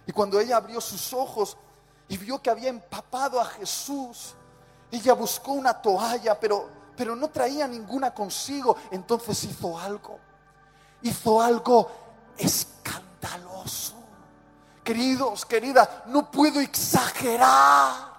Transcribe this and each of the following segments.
Y cuando ella abrió sus ojos y vio que había empapado a Jesús, ella buscó una toalla, pero no traía ninguna consigo. Entonces hizo algo escandaloso. Queridos, queridas, no puedo exagerar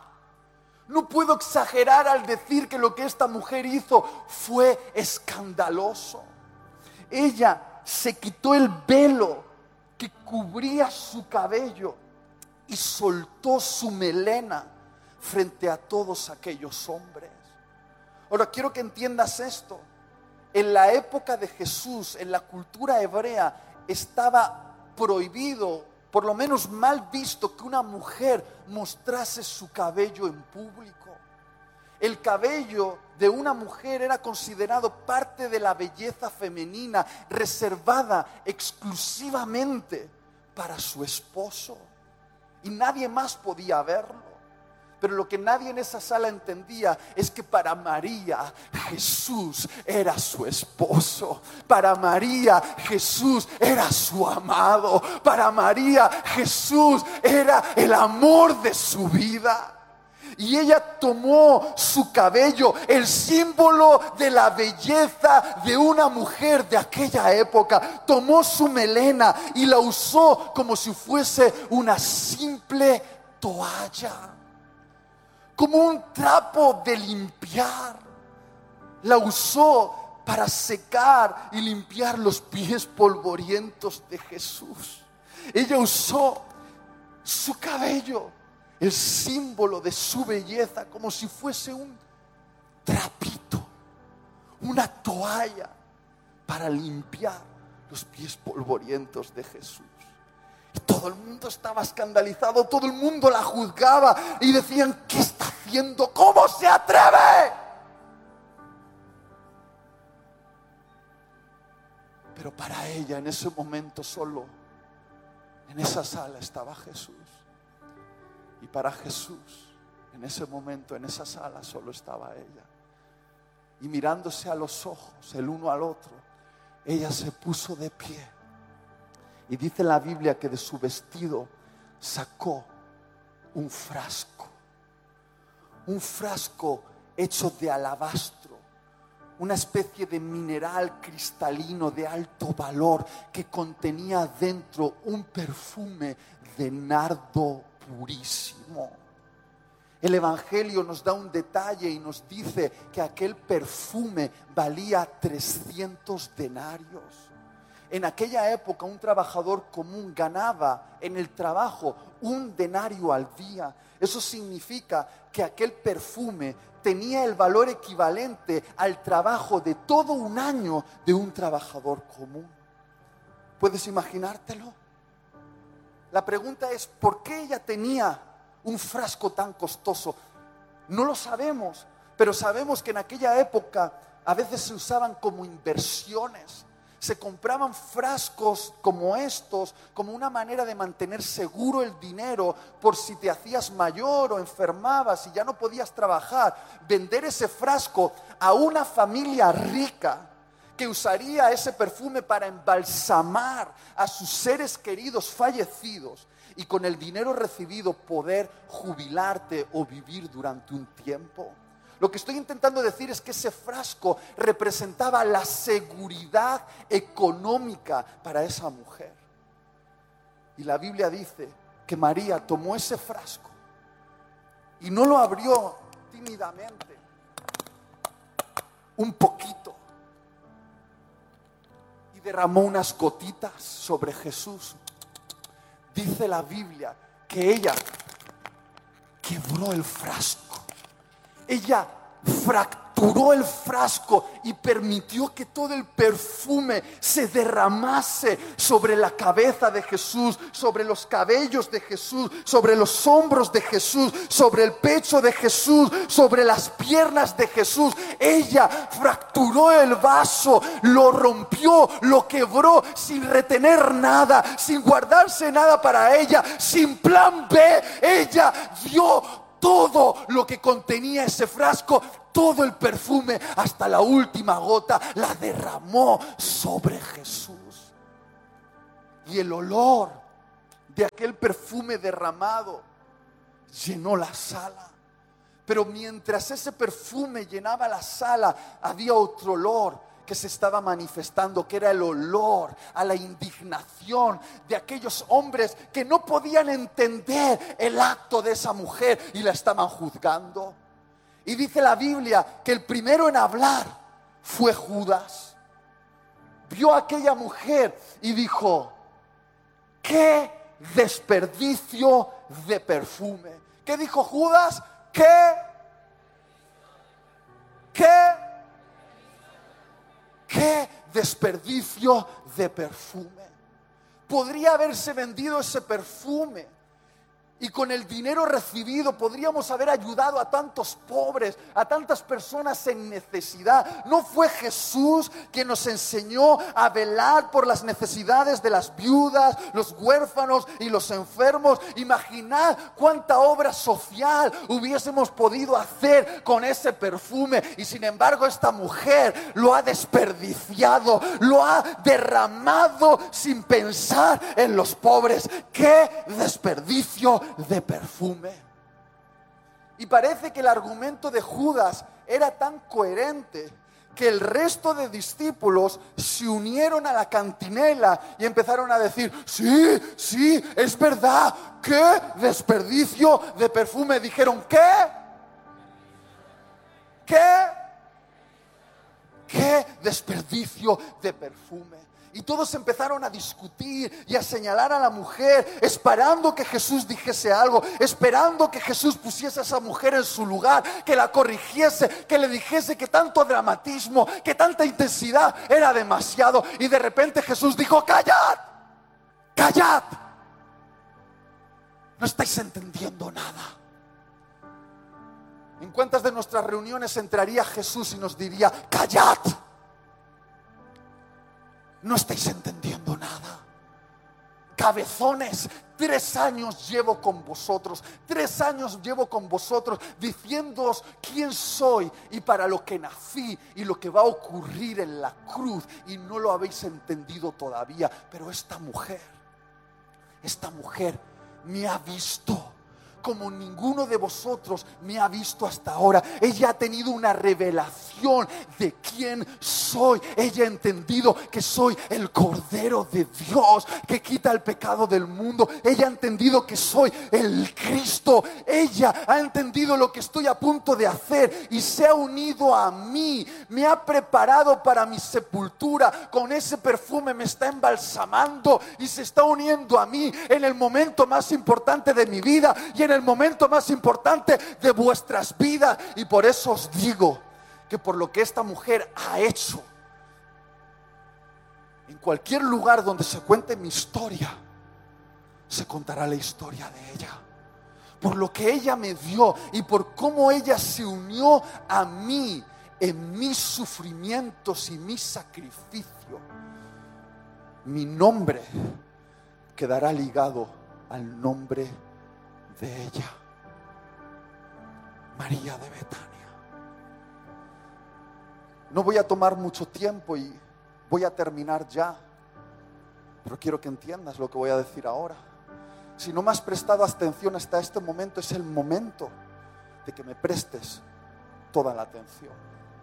al decir que lo que esta mujer hizo fue escandaloso. Ella se quitó el velo que cubría su cabello y soltó su melena frente a todos aquellos hombres. Ahora quiero que entiendas esto. En la época de Jesús, en la cultura hebrea, estaba prohibido, por lo menos mal visto, que una mujer mostrase su cabello en público. El cabello de una mujer era considerado parte de la belleza femenina, reservada exclusivamente para su esposo. Y nadie más podía verlo. Pero lo que nadie en esa sala entendía es que para María Jesús era su esposo. Para María Jesús era su amado. Para María Jesús era el amor de su vida. Y ella tomó su cabello, el símbolo de la belleza de una mujer de aquella época. Tomó su melena y la usó como si fuese una simple toalla, como un trapo de limpiar. La usó para secar y limpiar los pies polvorientos de Jesús. Ella usó su cabello, el símbolo de su belleza, como si fuese un trapito, una toalla para limpiar los pies polvorientos de Jesús. Y todo el mundo estaba escandalizado, todo el mundo la juzgaba y decían: ¿qué está haciendo? ¿Cómo se atreve? Pero para ella en ese momento solo en esa sala estaba Jesús. Y para Jesús en ese momento en esa sala solo estaba ella. Y mirándose a los ojos el uno al otro, ella se puso de pie. Y dice la Biblia que de su vestido sacó un frasco hecho de alabastro, una especie de mineral cristalino de alto valor que contenía dentro un perfume de nardo purísimo. El Evangelio nos da un detalle y nos dice que aquel perfume valía 300 denarios. En aquella época un trabajador común ganaba en el trabajo 1 denario al día. Eso significa que aquel perfume tenía el valor equivalente al trabajo de todo un año de un trabajador común. ¿Puedes imaginártelo? La pregunta es: ¿por qué ella tenía un frasco tan costoso? No lo sabemos, pero sabemos que en aquella época a veces se usaban como inversiones. Se compraban frascos como estos como una manera de mantener seguro el dinero por si te hacías mayor o enfermabas y ya no podías trabajar. Vender ese frasco a una familia rica que usaría ese perfume para embalsamar a sus seres queridos fallecidos y con el dinero recibido poder jubilarte o vivir durante un tiempo. Lo que estoy intentando decir es que ese frasco representaba la seguridad económica para esa mujer. Y la Biblia dice que María tomó ese frasco y no lo abrió tímidamente, un poquito, y derramó unas gotitas sobre Jesús. Dice la Biblia que ella quebró el frasco. Ella fracturó el frasco y permitió que todo el perfume se derramase sobre la cabeza de Jesús, sobre los cabellos de Jesús, sobre los hombros de Jesús, sobre el pecho de Jesús, sobre las piernas de Jesús. Ella fracturó el vaso, lo rompió, lo quebró sin retener nada, sin guardarse nada para ella, sin plan B. Ella dio todo lo que contenía ese frasco, todo el perfume, hasta la última gota, la derramó sobre Jesús. Y el olor de aquel perfume derramado llenó la sala. Pero mientras ese perfume llenaba la sala, había otro olor que se estaba manifestando, que era el olor a la indignación de aquellos hombres que no podían entender el acto de esa mujer y la estaban juzgando. Y dice la Biblia que el primero en hablar fue Judas. Vio a aquella mujer y dijo: ¡qué desperdicio de perfume! ¿Qué dijo Judas? ¿Qué desperdicio de perfume? Podría haberse vendido ese perfume y con el dinero recibido podríamos haber ayudado a tantos pobres, a tantas personas en necesidad. ¿No fue Jesús quien nos enseñó a velar por las necesidades de las viudas, los huérfanos y los enfermos? Imaginad cuánta obra social hubiésemos podido hacer con ese perfume. Y sin embargo esta mujer lo ha desperdiciado, lo ha derramado sin pensar en los pobres. ¡Qué desperdicio de perfume! Y parece que el argumento de Judas era tan coherente que el resto de discípulos se unieron a la cantinela y empezaron a decir: sí, es verdad, qué desperdicio de perfume. Dijeron: ¿Qué desperdicio de perfume? Y todos empezaron a discutir y a señalar a la mujer, esperando que Jesús dijese algo, esperando que Jesús pusiese a esa mujer en su lugar, que la corrigiese, que le dijese que tanto dramatismo, que tanta intensidad era demasiado. Y de repente Jesús dijo: ¡callad! No estáis entendiendo nada. ¿En cuántas de nuestras reuniones entraría Jesús y nos diría: ¡callad! No estáis entendiendo nada. Cabezones, 3 años llevo con vosotros. 3 años llevo con vosotros diciéndoos quién soy y para lo que nací y lo que va a ocurrir en la cruz, y no lo habéis entendido todavía. Pero esta mujer me ha visto como ninguno de vosotros me ha visto hasta ahora. Ella ha tenido una revelación de quién soy. Ella ha entendido que soy el Cordero de Dios que quita el pecado del mundo. Ella ha entendido que soy el Cristo. Ella ha entendido lo que estoy a punto de hacer y se ha unido a mí. Me ha preparado para mi sepultura. Con ese perfume me está embalsamando y se está uniendo a mí en el momento más importante de mi vida y en el momento más importante de vuestras vidas. Y por eso os digo que por lo que esta mujer ha hecho, en cualquier lugar donde se cuente mi historia, se contará la historia de ella. Por lo que ella me dio y por cómo ella se unió a mí en mis sufrimientos y mi sacrificio, mi nombre quedará ligado al nombre de ella, María de Betania. No voy a tomar mucho tiempo y voy a terminar ya, pero quiero que entiendas lo que voy a decir ahora. Si no me has prestado atención hasta este momento, es el momento de que me prestes toda la atención.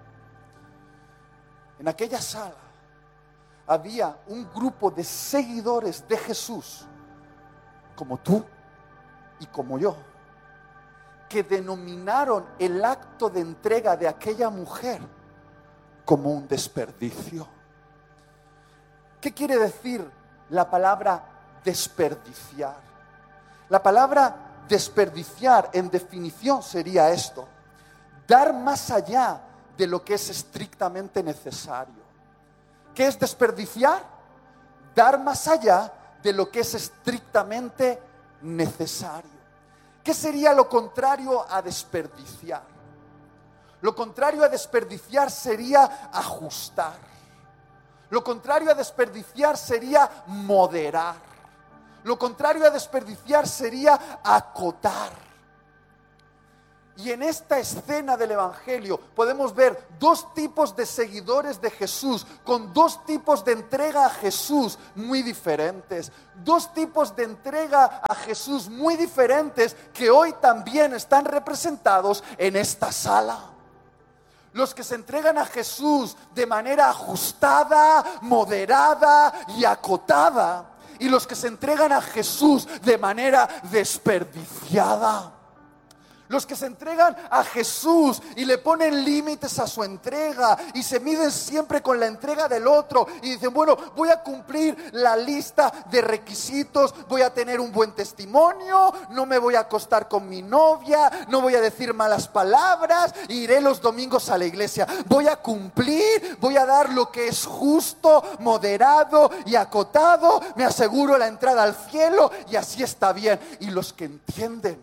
En aquella sala había un grupo de seguidores de Jesús, como tú y como yo, que denominaron el acto de entrega de aquella mujer como un desperdicio. ¿Qué quiere decir la palabra desperdiciar? La palabra desperdiciar en definición sería esto: dar más allá de lo que es estrictamente necesario. ¿Qué es desperdiciar? Dar más allá de lo que es estrictamente necesario. ¿Qué sería lo contrario a desperdiciar? Lo contrario a desperdiciar sería ajustar. Lo contrario a desperdiciar sería moderar. Lo contrario a desperdiciar sería acotar. Y en esta escena del Evangelio podemos ver dos tipos de seguidores de Jesús, con dos tipos de entrega a Jesús muy diferentes. Dos tipos de entrega a Jesús muy diferentes que hoy también están representados en esta sala. Los que se entregan a Jesús de manera ajustada, moderada y acotada. Y los que se entregan a Jesús de manera desperdiciada. Los que se entregan a Jesús y le ponen límites a su entrega y se miden siempre con la entrega del otro y dicen, bueno, voy a cumplir la lista de requisitos, voy a tener un buen testimonio, no me voy a acostar con mi novia, no voy a decir malas palabras, iré los domingos a la iglesia, voy a cumplir, voy a dar lo que es justo, moderado y acotado, me aseguro la entrada al cielo y así está bien. Y los que entienden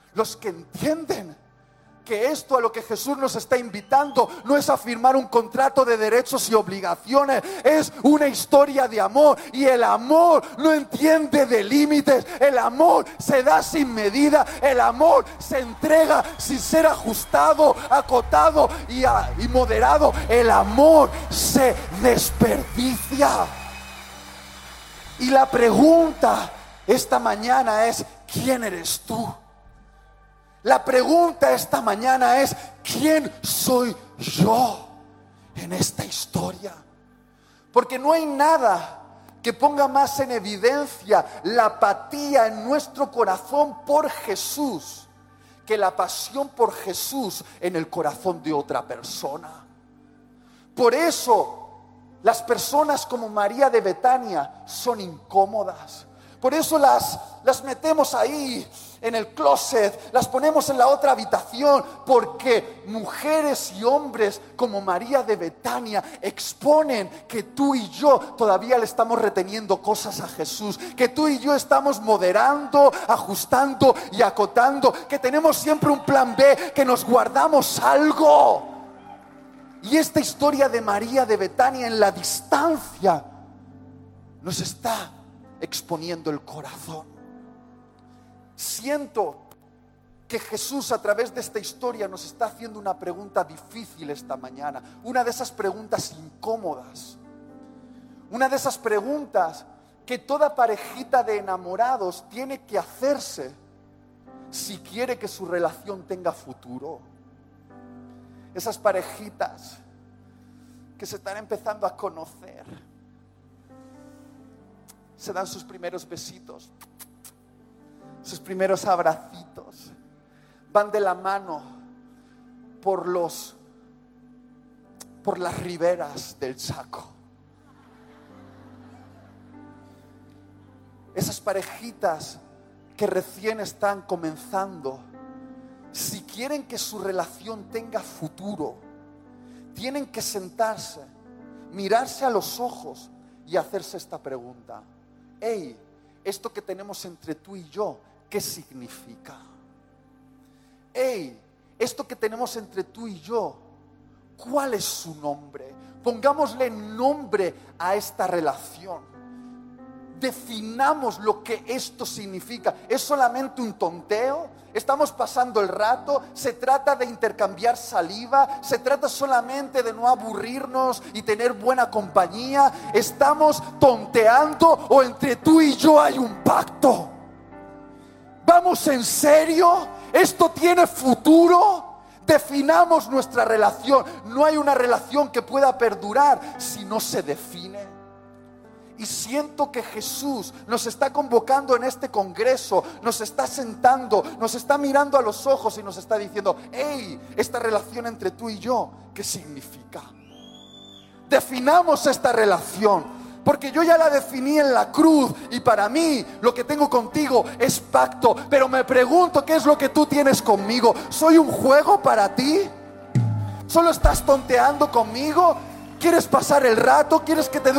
que esto a lo que Jesús nos está invitando no es a firmar un contrato de derechos y obligaciones, es una historia de amor, y el amor no entiende de límites, el amor se da sin medida, el amor se entrega sin ser ajustado, acotado y moderado, el amor se desperdicia. Y la pregunta esta mañana es, ¿quién eres tú? La pregunta esta mañana es, ¿quién soy yo en esta historia? Porque no hay nada que ponga más en evidencia la apatía en nuestro corazón por Jesús que la pasión por Jesús en el corazón de otra persona. Por eso las personas como María de Betania son incómodas. Por eso las metemos ahí en el closet, las ponemos en la otra habitación, porque mujeres y hombres como María de Betania exponen que tú y yo todavía le estamos reteniendo cosas a Jesús, que tú y yo estamos moderando, ajustando y acotando, que tenemos siempre un plan B, que nos guardamos algo. Y esta historia de María de Betania en la distancia nos está exponiendo el corazón. Siento que Jesús a través de esta historia nos está haciendo una pregunta difícil esta mañana, una de esas preguntas incómodas, una de esas preguntas que toda parejita de enamorados tiene que hacerse si quiere que su relación tenga futuro. Esas parejitas que se están empezando a conocer, se dan sus primeros besitos, sus primeros abracitos, van de la mano por las riberas del Chaco. Esas parejitas que recién están comenzando, si quieren que su relación tenga futuro, tienen que sentarse, mirarse a los ojos y hacerse esta pregunta: hey, esto que tenemos entre tú y yo, ¿qué significa? Hey, esto que tenemos entre tú y yo, ¿cuál es su nombre? Pongámosle nombre a esta relación. Definamos lo que esto significa. ¿Es solamente un tonteo? ¿Estamos pasando el rato? ¿Se trata de intercambiar saliva? ¿Se trata solamente de no aburrirnos y tener buena compañía? ¿Estamos tonteando o entre tú y yo hay un pacto? ¿Vamos en serio? ¿Esto tiene futuro? Definamos nuestra relación. No hay una relación que pueda perdurar si no se define. Y siento que Jesús nos está convocando en este congreso, nos está sentando, nos está mirando a los ojos y nos está diciendo: hey, esta relación entre tú y yo, ¿qué significa? Definamos esta relación, porque yo ya la definí en la cruz y para mí lo que tengo contigo es pacto. Pero me pregunto, ¿qué es lo que tú tienes conmigo? ¿Soy un juego para ti? ¿Solo estás tonteando conmigo? ¿Quieres pasar el rato? ¿Quieres que te dé